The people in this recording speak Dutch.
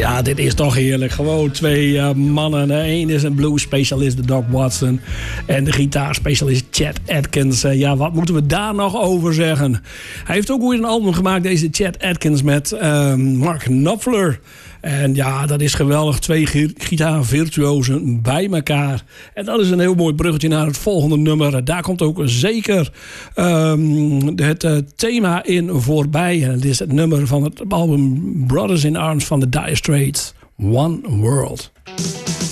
Ja, dit is toch heerlijk. Gewoon twee mannen. Eén is een blues specialist, de Doc Watson. En de gitaarspecialist Chet Atkins. Ja, wat moeten we daar nog over zeggen? Hij heeft ook weer een album gemaakt, deze Chet Atkins, met Mark Knopfler. En ja, dat is geweldig. Twee gitaarvirtuozen bij elkaar. En dat is een heel mooi bruggetje naar het volgende nummer. Daar komt ook zeker het thema in voorbij. En het is het nummer van het album Brothers in Arms van de Dire Straits. One World.